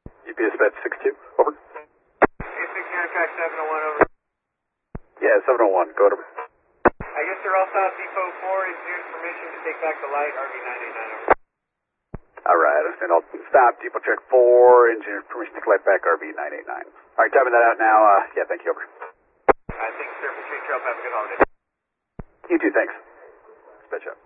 UPS Fed 62, over. Track 701, over. Yeah, 701, go over. I guess they're all south Depot 4, engineer's permission to take back the light, RV989, over. Alright, I understand. I'll stop, Depot check 4, engineer's permission to collect back RV989. Alright, typing that out now, yeah, thank you, over. Thanks, sir, for treat you up, have a good holiday. You too, thanks. Dispatch up.